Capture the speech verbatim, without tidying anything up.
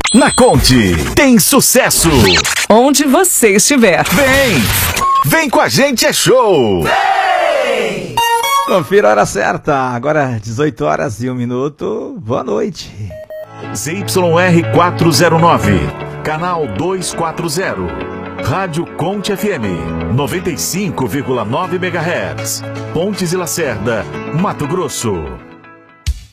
Na Conte, tem sucesso. Onde você estiver. Vem! Vem com a gente, é show! Vem! Confira a hora certa. Agora, dezoito horas e um minuto. Boa noite. Z Y R quatrocentos e nove, canal duzentos e quarenta. Rádio Conte F M, noventa e cinco vírgula nove megahertz. Pontes e Lacerda, Mato Grosso.